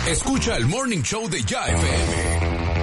Escucha el Morning Show de Ya FM.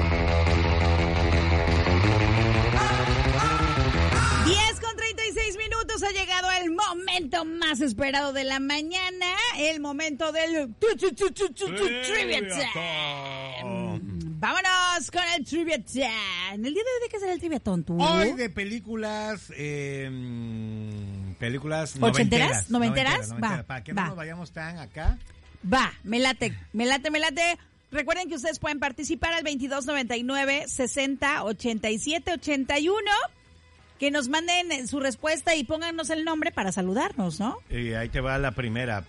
10:36 ha llegado el momento más esperado de la mañana, el momento del Trivia Time. Vámonos con el Trivia Time. El día de hoy, ¿de qué será el Trivia Tonto? Hoy de películas, películas ¿Noventeras? Va, para que no nos vayamos tan acá. Va, me late. Recuerden que ustedes pueden participar al 2299 60 87 81. Que nos manden su respuesta y pónganos el nombre para saludarnos, ¿no? Y ahí te va la primera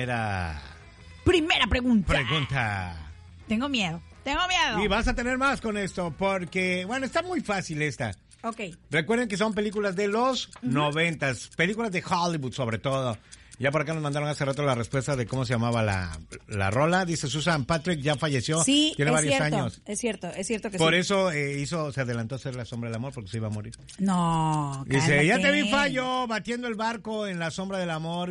pregunta. Tengo miedo. Y vas a tener más con esto, porque, bueno, está muy fácil esta. Ok. Recuerden que son películas de los 90s, películas de Hollywood sobre todo. Ya por acá nos mandaron hace rato la respuesta de cómo se llamaba la rola. Dice Susan Patrick, ya falleció. Sí, tiene varios años. Es cierto que por sí. Eso se adelantó a hacer La Sombra del Amor porque se iba a morir. No, dice, cálmate. ya te vi fallo, batiendo el barco en La Sombra del Amor.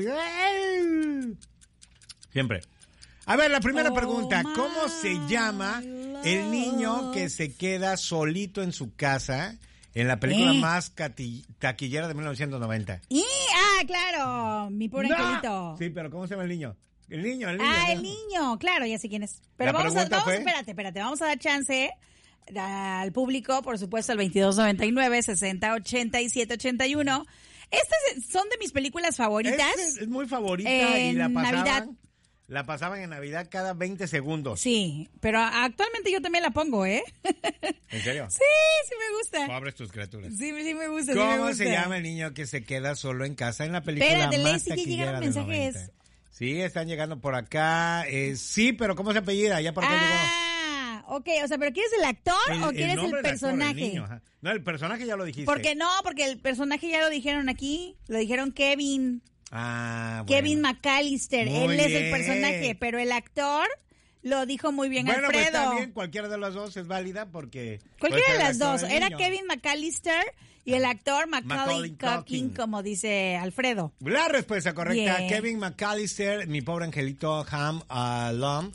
Siempre. A ver, la primera pregunta. ¿Cómo se llama el niño que se queda solito en su casa en la película más taquillera de 1990? Claro, mi pobre angelito. Sí, pero ¿cómo se llama el niño? El niño. El niño, claro, ya sé quién es. Pero espérate, vamos a dar chance al público, por supuesto, al 2299 60 87 81. Estas son de mis películas favoritas. Es muy favorita y la pasaban. Navidad. La pasaban en Navidad cada 20 segundos. Sí, pero actualmente yo también la pongo, ¿eh? ¿En serio? Sí me gusta. Pobres tus criaturas. Sí me gusta. ¿Cómo se llama el niño que se queda solo en casa en la película más taquillera de 90? Sí, están llegando por acá. Sí, pero ¿cómo se apellida? Ya por acá llegó. Ok, o sea, ¿pero quieres el actor o quieres el personaje? Actor, el no, el personaje ya lo dijiste. Porque el personaje ya lo dijeron aquí. Lo dijeron Kevin. Bueno. Kevin McAllister, Muy él bien. es el personaje, pero el actor lo dijo muy bien Alfredo. Pues está bien, cualquiera de las dos es válida porque... Cualquiera de las dos, era Kevin McAllister y el actor Macaulay Culkin, como dice Alfredo. La respuesta correcta, Bien. Kevin McAllister, mi pobre angelito, Home Alone.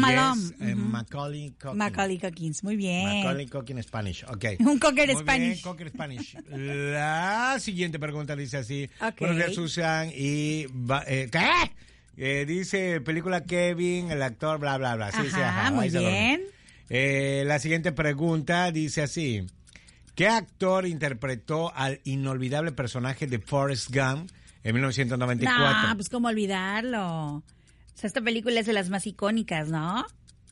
Macaulay Culkin. Macaulay Culkin, muy bien. Macaulay Culkin Spanish, ok. Un cocker muy Spanish. Bien, cocker Spanish. La siguiente pregunta dice así. Ok. Buenos días, Susan, y... ¿qué? Dice película Kevin, el actor, bla, bla, bla. Sí, Muy bien. La siguiente pregunta dice así. ¿Qué actor interpretó al inolvidable personaje de Forrest Gump en 1994? No, pues cómo olvidarlo. O sea, esta película es de las más icónicas, ¿no?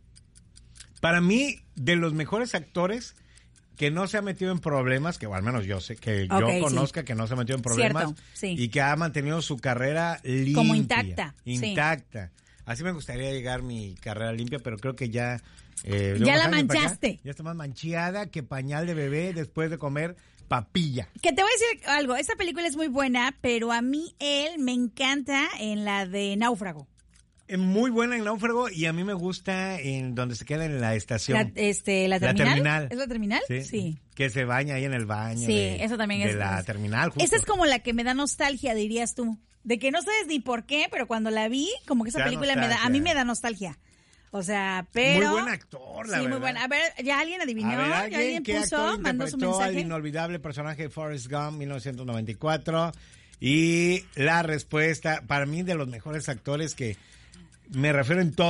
Para mí, de los mejores actores que no se ha metido en problemas, que o al menos yo sé, que yo conozca que no se ha metido en problemas. Cierto, sí. Y que ha mantenido su carrera limpia. Como intacta. Intacta. Sí. Así me gustaría llegar mi carrera limpia, pero creo que ya... ya la manchaste. Ya está más manchada que pañal de bebé después de comer papilla. Que te voy a decir algo, esta película es muy buena, pero a mí él me encanta en la de Náufrago. Es muy buena en Náufrago y a mí me gusta en donde se queda en la estación. ¿La terminal? La terminal. ¿Es la terminal? Sí. Que se baña ahí en el baño. Sí, eso también de la terminal. Justo. Esa es como la que me da nostalgia, dirías tú. De que no sabes ni por qué, pero cuando la vi, como que esa película a mí me da nostalgia. O sea, pero... Muy buen actor, la verdad. Sí, muy buena. A ver, ¿ya alguien adivinó? ¿Ya alguien puso? ¿Mandó su mensaje? El inolvidable personaje de Forrest Gump, 1994. Y la respuesta, para mí, de los mejores actores que me refiero en todo.